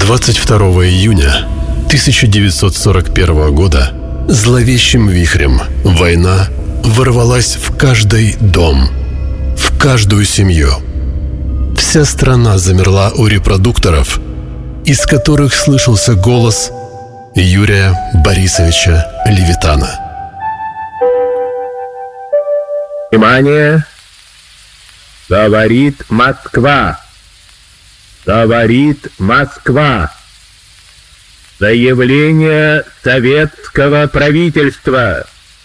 22 июня 1941 года зловещим вихрем война ворвалась в каждый дом, в каждую семью. Вся страна замерла у репродукторов, из которых слышался голос Юрия Борисовича Левитана. Внимание! Говорит Москва! Говорит Москва! Заявление советского правительства.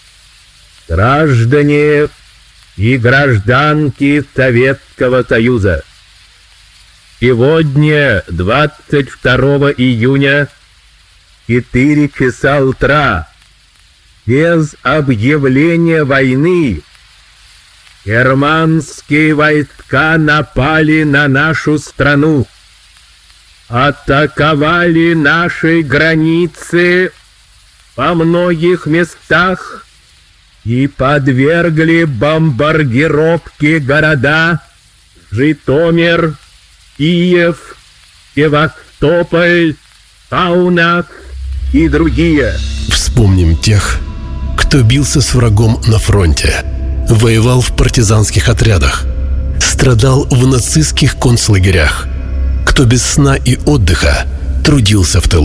Граждане и гражданки Советского Союза. Сегодня, 22 июня, 4 часа утра, без объявления войны, германские войска напали на нашу страну, атаковали наши границы во многих местах и подвергли бомбардировке города Житомир, Киев, Севастополь, Каунас и другие. Вспомним тех, кто бился с врагом на фронте, воевал в партизанских отрядах, страдал в нацистских концлагерях, кто без сна и отдыха трудился в тылу.